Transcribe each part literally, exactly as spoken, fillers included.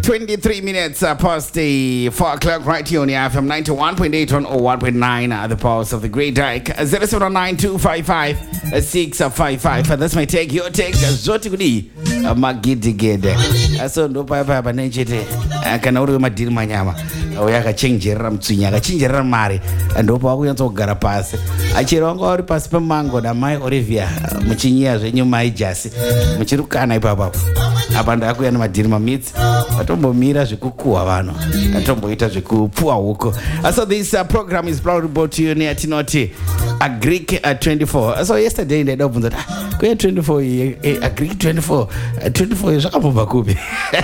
twenty-three minutes uh, past the four o'clock right here on the F M ninety-one point eight on oh one point nine uh, the powers of the Great Dyke. uh, zero seven nine two five five six five five. Uh, that's my take, your take. uh, Zoti kudi uh, magidigede. uh, So ndo pa pa pa nenchete uh, kana uri madiri manyama uh, yakachenjerera mutsunya akachenjerera mari uh, ndo pa kuyanzogara pasi achero wanga uri pasi pemango na mai Olivia uh, muchinyia zvenyu mai Jasi muchirukana ipapa apa ndakuya nemadhiri mamitsi atombomira zvekukuhwa vanhu atomboita zvekupuwa huko. So this uh, program is proudly brought to you neatinoti Agric uh, twenty-four. So yesterday ndaida kubvunza kuti ah, kuya twenty-four iyi eh, Agric twenty-four uh, twenty-four zvakambobva kupi?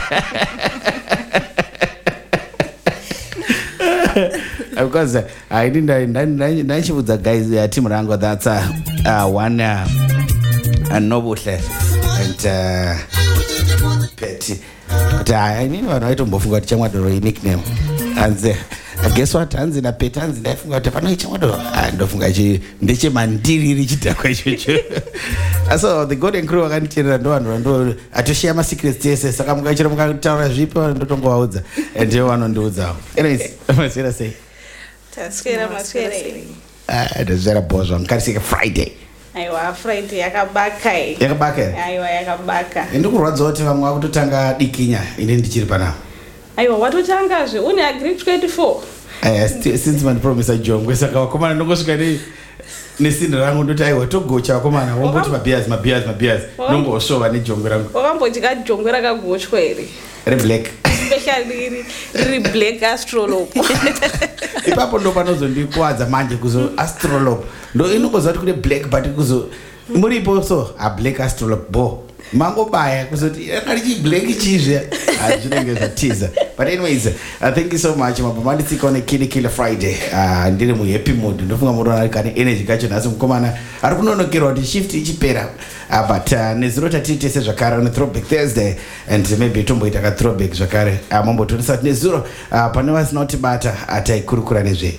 Because uh, I didn't ndachibvunza guys uh, team rangu that's uh, uh, one uh, uh, Nobuhle and uh, Petty. But I need one right on Bofunga Chamadoro nickname. And uh, guess what? Hanzi na Petty hanzi na funga tapano Chamadoro and Bofunga chi ndiche mandiri richita kwa chuchu. So the golden crew akanitira ndo ndo ndo atoshia ma secrets yese saka mukachira mukataura zvipo ndo tongowaudza and you wanondiudza. Anyways, masera say. Taskera masera. Ah, ndazera bozo nkarisika Friday. Aiwa Friday yakabaka i. Yakabaka. Aiwa yakabaka. Ndikurwadza kuti vamwe vakutotanga dikinya ine ndichiri pana. Aiwa watotanga zve une Agric twenty-four. Eh since man promise ajongwe saka wakomana ndongosvika nei nesini rangu ndoti aiwa togocha wakomana womboti mabias mabias mabias ndongosvova nejongwe rangu. Wakambodya jongwe rakagochwa here. Re black. Especially re black astrolope. Ipapo ndo panozondikwadza manje kuzo astrolope. Ndo inongoziva kuti kune black but kuzo muripo so a black astrolope bo. Mango baya kuzoti akarichi black chizve azvinenge zvatiza. But anyways, uh, thank you so much. Mabomani tikone kili kila Friday. Uh, ndiri mu happy mood. Ndofunga murona kane energy kacho nasi mukomana. Ari kunonokerwa kuti shift ichipera. Uh, but uh, nezuro tatite se zvakare on throwback Thursday and maybe tomboita ka throwback zvakare. Uh, mambo tonisa nezuro uh, pane vasina kutibata ataikurukura nezve.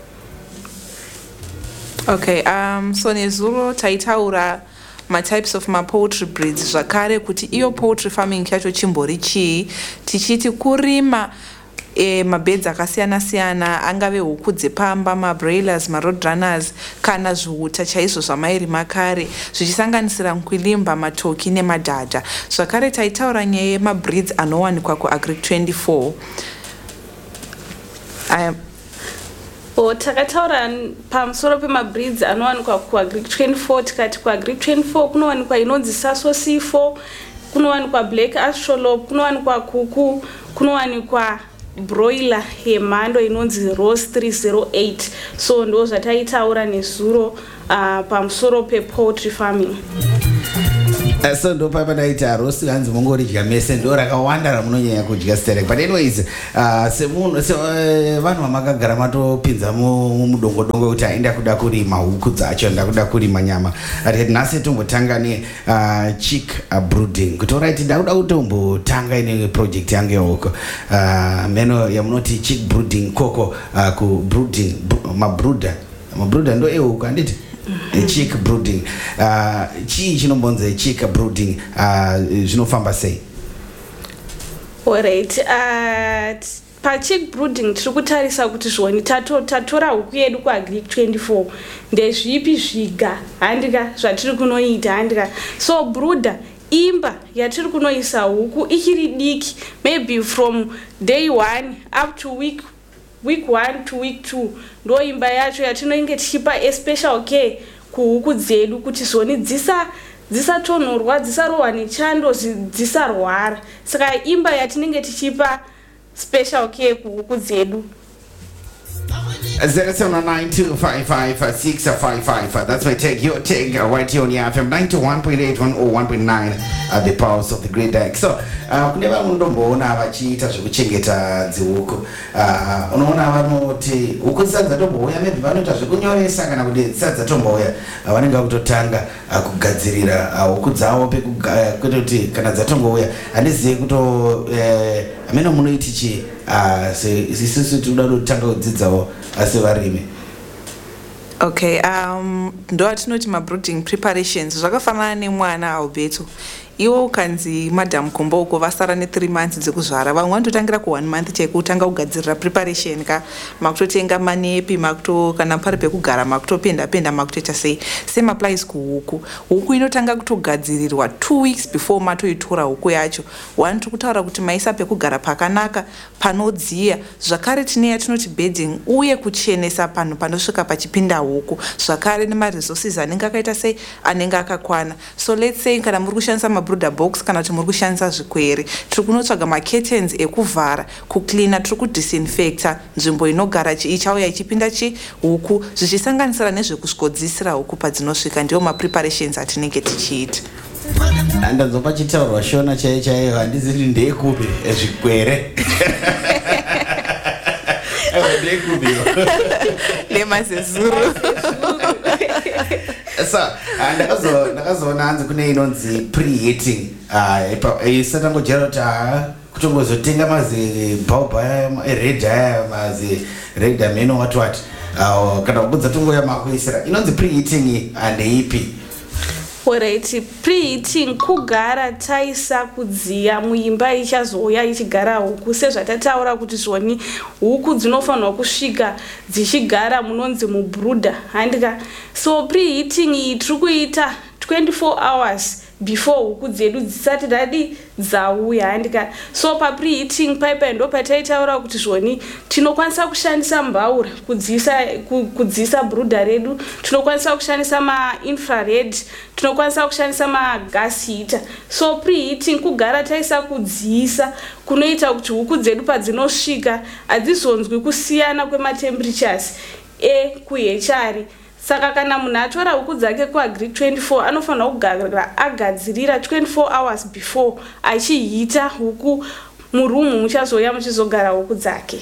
Okay, um so nezuro taitaura ma types of ma poultry breeds zvakare kuti iyo poultry farming chacho chimbori chii tichiti kurima e mabeds akasiyana siyana angave huku dzepamba ma broilers ma roadrunners kana zvihuta chaizvo zvamairima kare zvichisanganisira mkwilimba matoki nemadhadha. Zvakare taitaura nyaya yema breeds anowanikwa ku Agric twenty-four. I O takataura pamusoro pema breeds anowanikwa ku Agric twenty-four. Tikati ku Agric twenty-four kunowanikwa inonzi Saso C four, kunowanikwa black astrolope, kunowanikwa kuku, kunowanikwa broiler yemhando inonzi Rose three oh eight. So ndo zvataitaura nezuro uh, pamusoro pe poultry farming. Uh, so ndo papa ndaita rosi hanzi mongoridya mese ndo rakawanda ramunonyanya kudya sterek. But anyways, uh, semunhu se uh, vanhu vamakagara matopinza mudongodongo kuti ainda kuda kurima huku dzacho ndakuda kurima nyama. Ati nhasi tombotanga ne uh, chick uh, brooding. Kuti alright ndakuda kutombotanga ine project yangu yoko. Uh, meno yamunoti chick brooding koko uh, ku brooding mabrooder. Mabrooder ndo ehuku anditi? A chick brooding. Uh, chi chinombonza chick brooding. Uh, zvinofamba sei? Alright. Uh, pa chick brooding tiri kutarisa kuti zvoni tato tatora huku yedu ku Agric twenty-four ndezvipi zviga handika zvatiri kunoita handika. So brooder imba yatiri kunoisa huku ichiri diki, maybe from day one up to week week one to week two ndo imba yacho yatinoinge tichipa a special care kuhuku dzedu kuti zvoni dzisa dzisatonhorwa dzisarohwa nechando dzisarwara. Saka imba yatinenge tichipa special care kuhuku dzedu. zero seven nine two five five six five five. That's my take, your take, uh, right here on the F M ninety-one point eight on oh one point nine uh, the powers of the Great Dyke. So kune vanhu ndomboona vachiita zvekuchengeta dzihuku. Uh, unoona vanoti huku dzisati dzatombouya maybe vanoita zvekunyoresa kana kuti dzisati dzatombouya vanenge vakutotanga uh, kugadzirira huku uh, dzavo pekutoti kana dzatongouya handizivi kuto amene uh, munoiti chi uh, isusu tinoda kutanga kudzidzawo asi varimi. Okay, um ndo atinoti ma brooding preparations zvakafanana nemwana Alberto. iwo ukanzi madam Komboko vasara ne three months dzekuzvara, vamwe vanototangira ku one month chaiko kutanga kugadzirira preparation ka makutotenga manepi makuto kana pari pekugara makutopenda penda makutoita sei. Same applies kuhuku. Huku inotanga kutogadzirirwa two weeks before matoitora huku yacho. One tikutaura kuti maisa pekugara pakanaka panodziya. Zvakare tine yatinoti bedding uye kuchenesa panhu panosvika pachipinda huku. Zvakare nema resources anenge akaita sei anenge akakwana. So let's say kana muri kushandisa mabrooder box kana kuti muri kushandisa zvikwere, tiri kunotsvaga ma curtains ekuvhara, kucleana, tiri kudisinfecta nzvimbo inogara ichauya ichipinda chi huku, zvichisanganisira nezvekusvodzisira huku padzinosvika. Ndiwo ma preparations atinenge tichiita. Ndanzomba chitaurwa Shona chaiye chaiye handiziti ndekupi zvikwere. Ndekupi. Lemazezuru. So, ndakazo ndakazoona hanzi kune inonzi preheating. Ah, isatangojera kuti kutongozotenga mazi bulb red aya mazi red ameno what what. Ah, kana kubudza tongoya makuisira. Inonzi preheating and ipi. Alright, preheating kugara taisa kudziya muimba ichazouya ichigara huku sezvatataura kuti zvoni huku dzinofanirwa kusvika dzichigara munonzi mubrooder handika. So preheating iyi tiri kuita twenty-four hours before huku dzedu dzisati dadi dzauya handika. So pa preheating pipe ndo pataitaura kuti zvoni tinokwanisa kushandisa mbaura kudzisa kudzisa brooder redu, tinokwanisa kushandisa ma infrared, tinokwanisa kushandisa ma gas heater. So preheating kugara taisa kudzisa kunoita kuti huku dzedu padzinosvika adzizonzwi kusiyana kwema temperatures e kuhechari. Saka kana munhu atora huku dzake kuagric twenty-four anofanira kugara agadzirira twenty-four hours before achihita huku murumu muchazoya muchizogara huku dzake.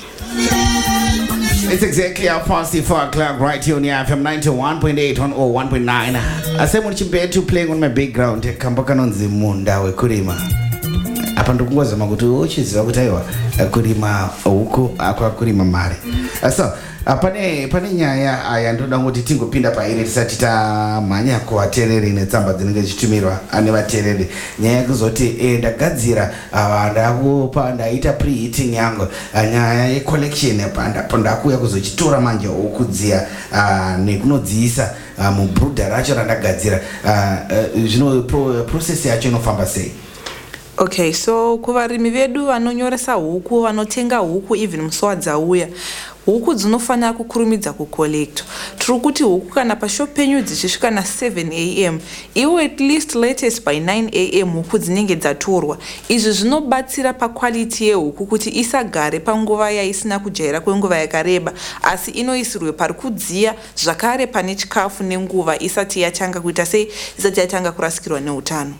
It's exactly half past four o'clock right here on the F M ninety-one point eight on oh one point nine. I say when you to playing on my background kamba kanonzi munda wekurima. Apa ndokungozama kuti uchiziva kuti aiwa kurima huku akwa kurima mare. So pane pane nyaya aya ndoda ngoti tingopinda pairi tisati tamhanya kuvatereri netsamba dzinenge dzichitumirwa ane vatereri. Nyaya kuzoti eh ndagadzira ndakupa ndaita preheating yangu nyaya ye collection panda panda kuya kuzochitora manje okudziya nekunodziisa mu brooder racho randagadzira. Zvino process yacho inofamba sei? Okay, so kuvarimi vedu vanonyoresa huku vanotenga huku even musi wadzauya, huku dzinofanira kukurumidza kucollecta. Tiri kuti huku kana pashop penyu dzichisvika na seven a m iwo at least latest by nine a m huku dzinenge dzatorwa. Izvi zvinobatsira paquality yehuku kuti isagare panguva yaisina kujaira kwenguva yakareba, asi inoisirwe pari kudziya zvakare pane chikafu nenguva isati yatanga kuita sei, isati yatanga kurasikirwa neutano.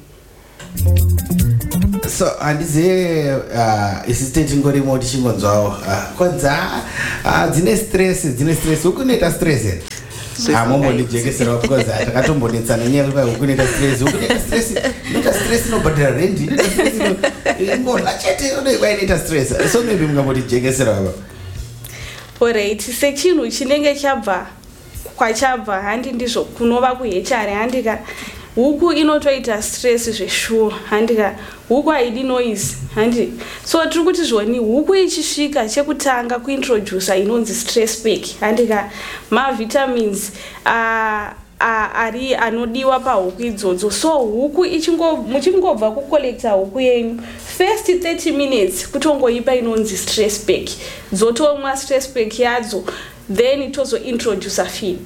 So handizive assistant ngorimo tichingonzwawo kwanza dzine stress dzine stress ukunoita stress here hamombondijegesera because takatombonetsana nyaya kuti ukunoita stress ukunoita stress inoita stress inobhadhara rent inoita stress ingorya chete inoita stress. So maybe mungambotijegesera baba. Alright, sechinhu chinenge chabva kwachabva handi ndizvo kunova kuhechari handika. Huku inotoita stress zveshuwa handika. Huku haidi noise handi. So tiri kuti zvoni huku ichisvika chekutanga kuintroducer inonzi stress pack handika. Ma vitamins uh, ari anodiwa pahuku idzodzo. So huku ichingo muchingobva kucollecta huku yenyu first thirty minutes kutongoipa inonzi stress pack. Dzotomwa stress pack yadzo then tozo introducer feed.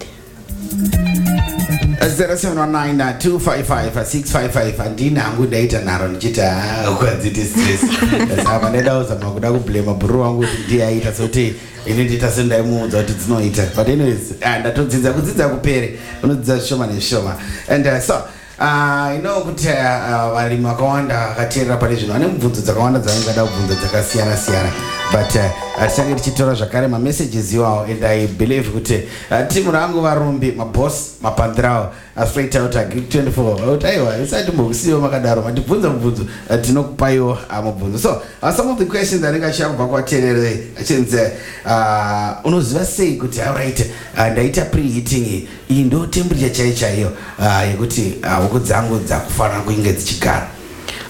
zero seven one nine two five five six five five andina hangu daita naro nichita ukadziti stress. Saka ndeda uzama kuda kublame bro wangu kuti ndiye aita soti ini ndita senda imuudza kuti dzinoita. But anyways ndatodzidza kudzidza kupere unodzidza shoma neshoma. And uh, so Uh, you know kuti varimi vakawanda akateerera pane zvino vane mibvunzo dzakawanda dzavangada kubvunza dzakasiyana siyana, but atichange tichitora zvakare mamessages iwawo. And I believe kuti timu rangu varumbi maboss mapandirawo straight out agric twenty-four kuti aiwa isati mbokusiyiwa makadaro matibvunza mibvunzo tinokupaiwo mabvunzo. So uh, some of the questions anenge achida kubva kuvateereri achinzi uh, unoziva sei kuti alright ndaita preheating iyi ndo temperature chaiyo chaiyo yekuti huku dzangu dzakufanira kunge dzichigara?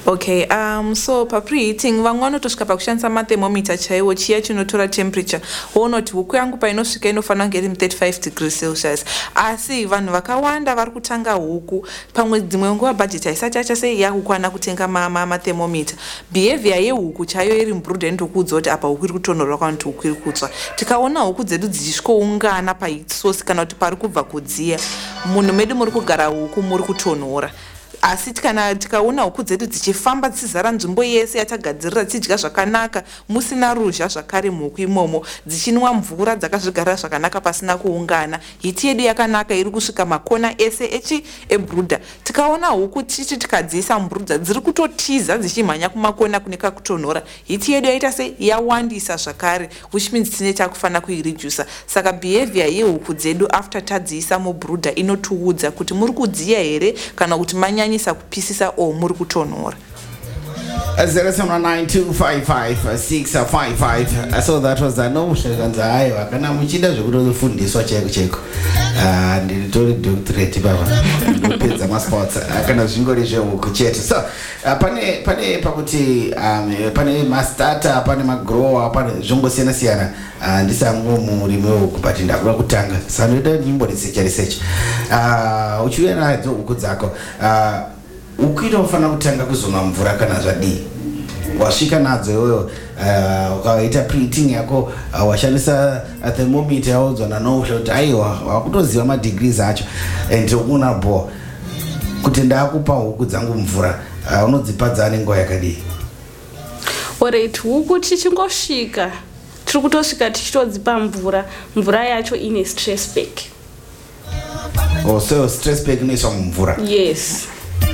Okay, um, so papreheating vamwe vanotosvika pakushandisa mathermometer chaiwo chiya chinotora temperature woonoti huku yangu painosvika inofanira kunge iri mu thirty-five degrees celsius, asi vanhu vakawanda vari kutanga huku pamwe dzimwe nguva bhajeti haisati achase yakukwana kutenga mathermometer. Behavior yehuku chaiyo iri mubruda inotokuudza kuti apa huku iri kutonhorera kana kuti huku iri kutsva. Tikaona huku dzedu dzichisvikoungana paisosi kana kuti pari kubva kudziya, munhu medu muri kugara huku muri kutonhora. Asi kana tikaona huku dzedu dzichifamba dzisizara nzvimbo yese yatagadzirira dzichidya zvakanaka musina ruzha zvakare muhuku imomo, dzichinwa mvura dzakazvigarira zvakanaka pasina kuungana, hiti yedu yakanaka iri kusvika makona ese echi ebruda. Tikaona huku tichi tikadziisa mubruda dziri kutotiza dzichimhanya kumakona kuneka kutonhora, hiti yedu yaita se yawandisa zvakare, which means tine takufanira kuiredusa. Saka behavior yehuku dzedu after tadziisa mubruda inotiudza kuti muri kudziya here kana kuti manya kupisisa o muri kutonhora. zero seven nine two five five six five five. So that was the no shirkanza hayo kana muchida zvekutofundiswa chaiko chaiko. Ah nditori doctorate baba. Ndopedza ma sports kana zvingori zvehuku chete. So pane pane pakuti um, pane ma starter, pane ma grower, pane zvongosiyana siyana. Ndisango murimi wehuku but ndakuda kutanga. Sanoda nyimbo research research. Ah uchiuya nadzo huku dzako. Ah huku inofanira kutanga kuzonwa mvura kana zvadii. Wasvika nadzo iyoyo ukaita preheating yako, washandisa thermometer yaudzana nousha kuti aiwa wakutoziva madegrees acho and una bo kuti ndakupa huku dzangu mvura, unodzipadza nenguva yakadii? Alright, huku tichingosvika tiri kutosvika tichitodzipa mvura, mvura yacho ine stress pack. Oh, so stress pack inoiswa mumvura? Yes.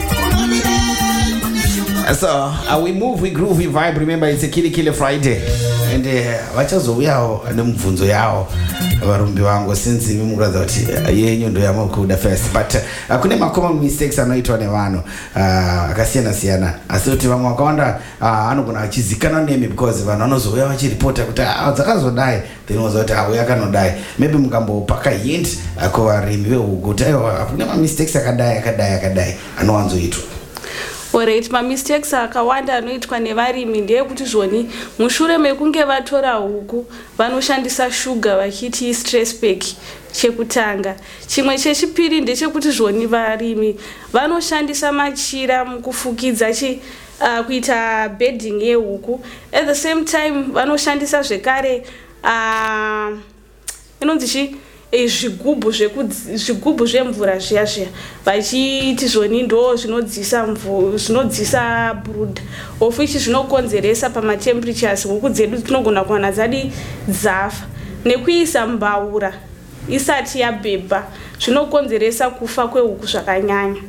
So uh, we move, we groove, we vibe. Remember, it's a Kili Kili Friday, and vachazouyawo uh, nemubvunzo yawo varumbi vangu since mukuradza kuti yenyu ndo yamukuda first, but uh, kune common mistakes anoitwa nevanhu akasiyana siyana, asi kuti vamwe vakawanda anogona achizikana nemi because vanhu vanozouya vachiripota kuti dzakazodai, then unoziva kuti auya kanodai. Maybe mukambopaka hint kuvarimi vehuku kuti aiwa kune mamistakes akadai akadai akadai anowanzoitwa. Alright, ma mistakes akawanda anoitwa nevarimi ndeyekuti zvoni mushure mekunge vatora huku vanoshandisa shuga vachiti stress pack chekutanga. Chimwe chechipiri ndechekuti zvoni varimi vanoshandisa machira mukufukidza chi uh, kuita bedding yehuku. At the same time vanoshandisa zvekare uh, inonzi chi zvigubhu zvigubhu zvemvura zviya zviya vachiti zvoni ndo zvinodzisa mvura zvinodzisa brood, of which zvinokonzeresa pamatemperatures huku dzedu dzinogona kuwana dzadi dzafa. Nekuisa mbaura isati yabhebha zvinokonzeresa kufa kwehuku zvakanyanya.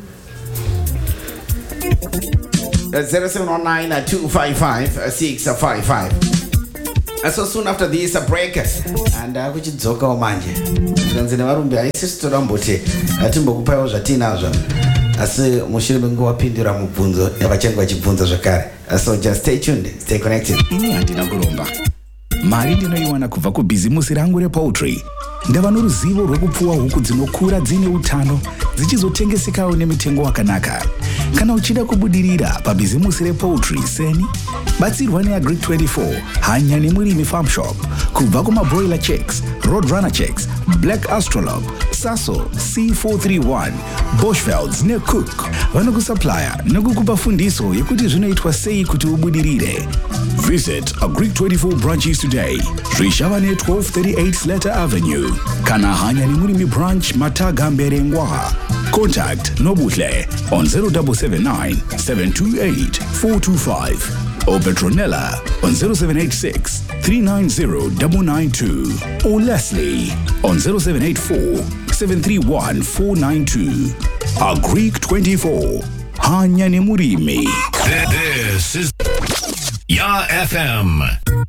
zero seven one nine two five five six five five. So soon after this a break and kuchidzoka manje zvanzi nevarumbi haisisi toda mbote atimbokupaiwo zvatinazvo asi mushure menguva wapindura mubvunzo yavachange vachibvunza zvakare. So just stay tuned, stay connected. Ini handina kuromba, mari ndinoiwana kubva kubhizimusi rangu repoultry. Ndava noruzivo rwekupfuwa huku dzinokura dzine utano dzichizotengesekawo nemitengo wakanaka. Kana uchida kubudirira pabhizimusi repoultry seni, batsirwa neAgric twenty-four, hanya nemurimi farm shop. Kubva kumabroiler chicks, roadrunner chicks, black astrolabe, saso, C four thirty-one, Boschfelds necook. Vanokusupplya nekukupa fundiso yekuti zvinoitwa sei kuti ubudirire. Visit Agric twenty-four branches today. Rishavane twelve thirty-eight Slater Avenue. Kana hanya nemurimi branch Mataga Mberengwa. Contact Nobuhle on zero seven seven nine seven two eight four two five or Petronella on zero seven eight six three nine zero nine nine two or Leslie on zero seven eight four seven three one four nine two. Agric twenty-four, hanya nemurimi. This is Ya F M.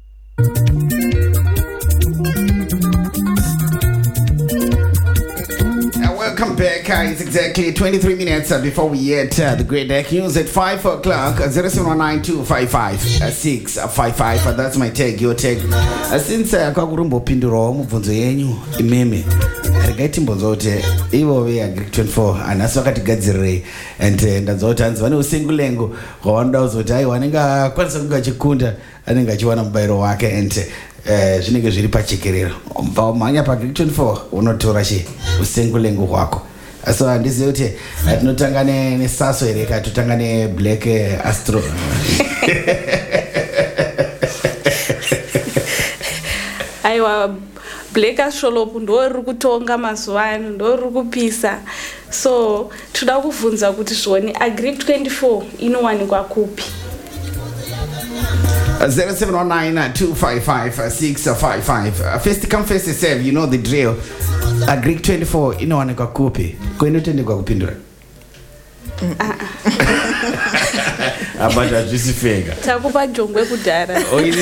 Welcome back. Uh, it's exactly twenty-three minutes uh, before we hit uh, the Great Deck News at five o'clock. Uh, zero seven one nine two five five six five five. Uh, that's my take, your take. Uh, since uh, kakurumbo pinduro mubvunzo yenyu imeme regai timbonzwa kuti ivo veagric twenty-four hanhasi vakatigadzirirei and ndanzwa kuti hanzi vane usengulengo hwavanoda kuzoti aiwa anenge akwanisa kunge achikunda anenge achiwana mubayiro wake and zvinenge zviri pachekerero mva umhanya paagric twenty-four unotora chi usengulengo hwako. So handizivi kuti tinotanga nesaso here ka totanga neblack astro aiwa black astrolop ndo riri kutonga mazuva ano ndo riri kupisa. So toda kuvhunza kuti zvoni agric twenty-four inowanikwa kupi? zero seven one nine two five five six five five. First come first serve, you know the drill. Agric twenty-four inowanikwa kupi? Kwainotendekwa kupindura? Abata hazvisifeka. Takupa jongwe kudhara.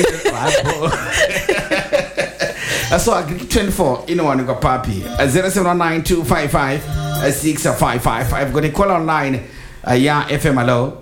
So Agric twenty-four inowanikwa papi? zero seven one nine two five five six five five. I've got a call online. Uh, yeah, F M, hello.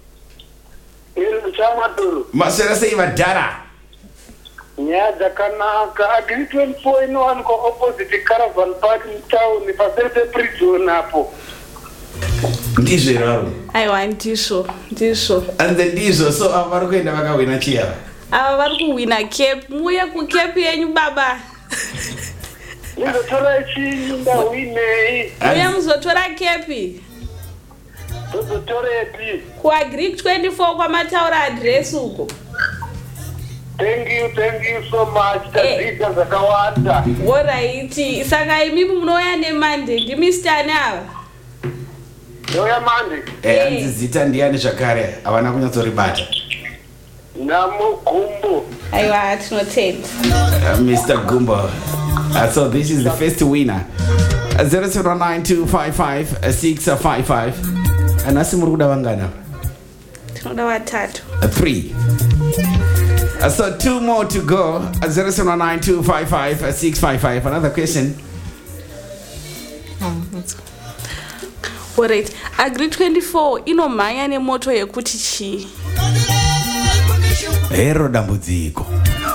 Masera sei vadhara. Nyaya dzakanaka. Agric twenty-four inowanikwa opposite Caravan Park town paseri peprison apo. Ndizvo raro. Aiwa ndizvo ndizvo. Anze ndizvo. So ava vari kuenda vakawina chiya. Ava vari kuwina cape. Muye kucape yenyu baba. Muzotora chinyi ndawinei. Muye muzotora cape. Muzotorepi. Kuagric twenty-four kwamataura address uko. Thank you, thank you so much. Tadzidza zvakawanda. Alright. Saka imimi munouya neMonday ndimi stani ava. Ndouya Monday. Eh, anzi zita ndiani zvakare havana kunyatsoribata. Namo Gumbo. Aiwa tinotenda. Uh, Mister Gumbo. Uh, so this is the first winner. Uh, zero seven one nine two five five six five five. Anasi muri kuda vangana? Tinoda vatatu. Uh, three. Uh, so two more to go. Uh, zero seven one nine two five five six five five. Another question. Alright. Agric twenty-four inomhanya nemoto yekuti chii? Hero dambudziko.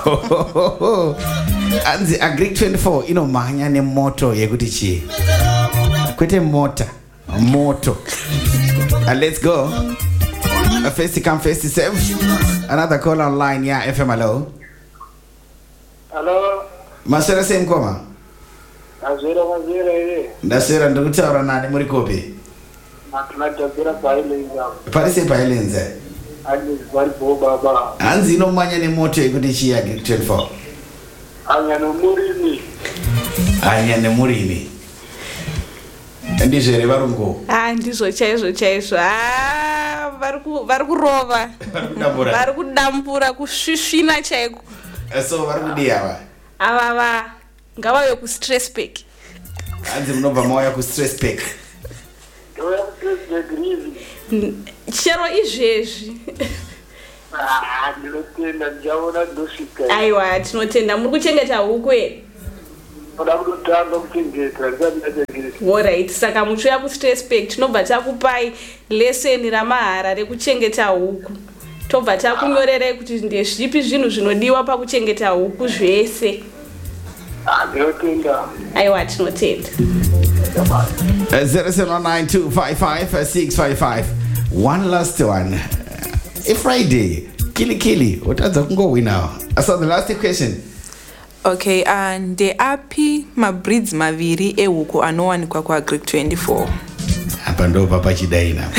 Anzi Agric twenty-four inomhanya nemoto yekuti chii? Kwete mota. Moto. Uh, let's go. Uh, first come first serve. Another call online. Yeah, F M, hello. Hello. Masera same koma. Azera mazera ere. Ndasera ndokutaura nani muri kopi? Atinadzira pailenza. Parise pailenza. Ani vari bo baba. Hanzi inomhanya nemoto yekuti chii Agric twenty-four? Anya nomurimi. Anya nemurimi. Ndizvo here varungu? Ah, ndizvo chaizvo chaizvo. Ah, vari kurova. Vari kudambura kusvisvina chaiko. So vari kudii ava? Ava va ngavauye kustress pack. Hanzi munobva mauya kustress pack. Ndouya kustress pack. Chero izvezvi. Ah, ndinotenda ndichaona ndosvika. Aiwa tinotenda muri kuchengeta huku here? Toda kutotanga kuchengeta ndisati. Alright, saka muchiuya kustress pack tinobva takupai leseni ramahara rekuchengeta huku. Tobva takunyorerai kuti ndezvipi zvinhu zvinodiwa pakuchengeta huku zvese. Ah, ndinotenda. Aiwa tinotenda. zero seven one nine two five five six five five. One last one. Uh, Friday. Kili kili. Utadza kungowina. So the last question. Okay, uh, ndeapi mabreeds maviri ehuku anowanikwa kuagric twenty-four? Apa ndo papa chidaina.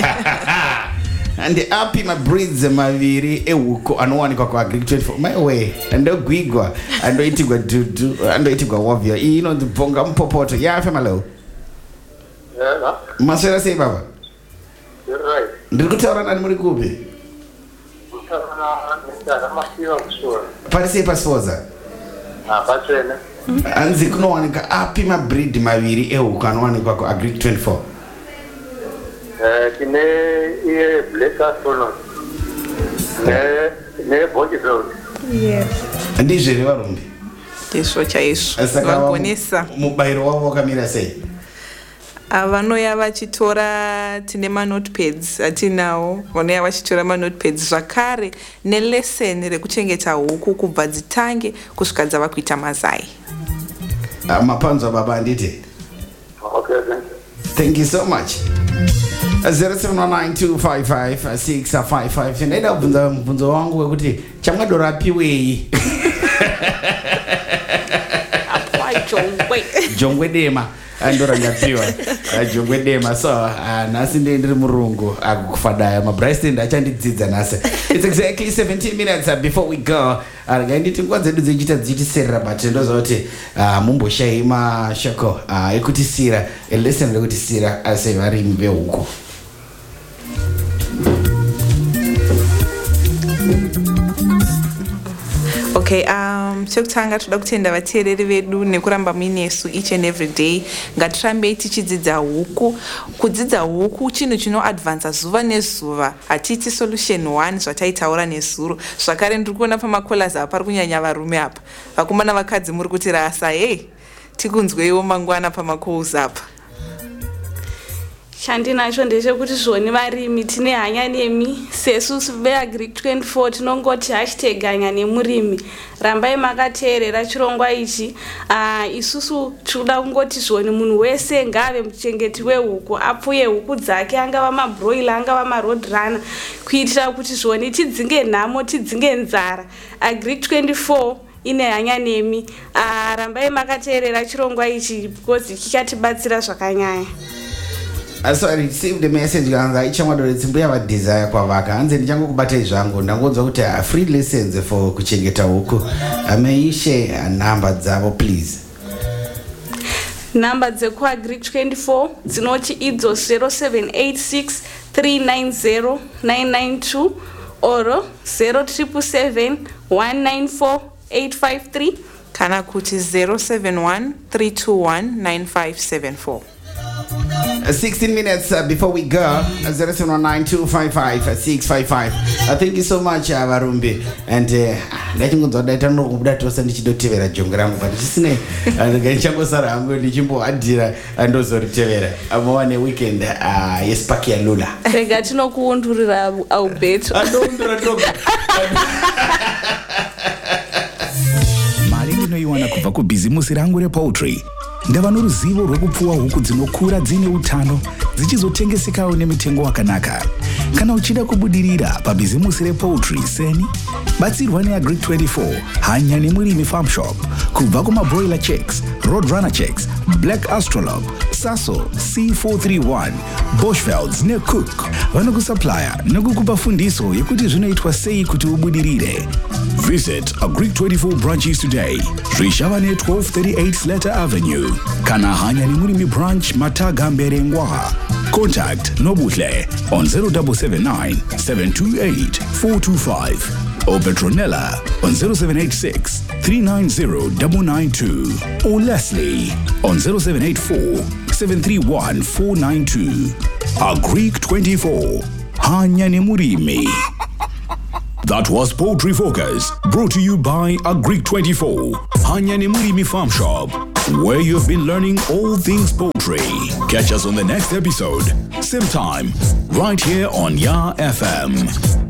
Ndeapi mabreeds maviri ehuku anowanikwa kuagric twenty-four? My way. Ndogwigwa. Andoitigwa dudu. Andoitigwa wavya. Iyi inonzi bhonga mupopoto. Yeah, F M, hello. Yeah. Masera sei baba? You're right. Ndiri kutaura nani muri kupi? Parise pasfoza. Ah, pachena. Hanzi kunowanika api mabreed maviri ehuku anowanikwa kuagric twenty-four? Eh, tine iye black astronaut. Ne ne bodybuild. Yes. Ndizvo here varumbi? Ndizvo chaizvo. Saka Vagonesa. mubayiro wavo wakamira sei? Vanoya vachitora tine manotepads atinawo. Vanoya vachitora manotepads zvakare neleseni rekuchengeta huku kubva dzitange kusvika dzava kuita mazai. uh, mapanzo baba nditi. Okay, thank you. Thank you so much. zero seven one nine two five five six five five. Ndaida kubvunza mubvunzo wangu wekuti chamwadorapiwei. Apwa jongwe. Jongwe dema. Andora nyapiwa. Jongwe dema. So, nasi ndiri murungu akufadaya. Mabraiste ndachandidzidza nasi. It's exactly seventeen minutes before we go. Nditi nguva dzedu dzichita dzichiserera but ndozoti mumboshai mashoko ekutisira lesson rekutisira sevarimi vehuku. Okay, um chekutanga toda kutenda vateereri vedu nekuramba muinesu each and every day. Ngatirambei tichidzidza huku. Kudzidza huku chinhu chinoadvansa zuva nezuva. Hatiti solution one zvataitaura nezuro. Zvakare ndiri kuona pamakolas apa pari kunyanya varume apa. Vakomana vakadzi muri kuti rasa hey tikunzweiwo mangwana pamakols apa. Chandinacho ndechekuti zvoni varimi tine hanya nemi sesusu veagric twenty-four tinongoti hashtag hanya nemurimi. Rambai makateerera chirongwa ichi. Uh, isusu tinoda kungoti zvoni munhu wese ngave muchengeti wehuku apfuye huku dzake angava mabroiler angava maroadrunner kuitira kuti zvoni tidzinge nhamo tidzinge nzara. Agric twenty-four ine hanya nemi. Uh, rambai makateerera chirongwa ichi because chikatibatsira zvakanyanya. Uh, so I received the message ganga ichamwadore tsimbuya va desire kwavaka hanze ndichangokubata izvangu ndangonzwa kuti uh, free lessons for kuchengeta huku. Uh, may you share uh, number dzavo please. Number dzekuagric twenty-four dzinoti idzo zero seven eight six three nine zero nine nine two or zero seven seven one nine four eight five three kana kuti zero seven one three two one nine five seven four. Uh, sixteen minutes uh, before we go. uh, zero seven one nine two five five six five five. Uh, thank you so much uh, Varumbi. And ndachingonzwa daita ndinokubuda tosa ndichidotevera jongo rangu but chisine ndichangotsara hangu ndichimboadhira ndozoritevera. Muwane weekend uh, yespark yalula. Rega tinokuundurira aubeto. Andoundura toga. Mari ndinoiwana kubva kubhizimusi rangu repoultry. Ndava noruzivo rwekupfuwa huku dzinokura dzine utano dzichizotengesekawo nemitengo wakanaka. Kana uchida kubudirira pabhizimusi repoultry seni, batsirwa neagric twenty-four hanya nemurimi farm shop. Kubva kumabroiler checks, roadrunner checks, black astrolabe, saso C four thirty-one, Boschfelds necook. Vanokusuplya nekukupa fundiso yekuti zvinoitwa sei kuti ubudirire. Visit Agric twenty-four branches today. Rishavane twelve thirty-eight Slater Avenue. Kana hanya nemurimi branch Mataga Mberengwa. Contact Nobuhle on zero seven seven nine seven two eight four two five or Petronella on zero seven eight six three nine zero nine nine two or Leslie on zero seven eight four seven three one four nine two. Agric twenty-four. Hanya nemurimi. That was Poultry Focus, brought to you by Agric twenty-four, Hanya Nemurimi Farm Shop, where you've been learning all things poultry. Catch us on the next episode, same time, right here on Ya F M.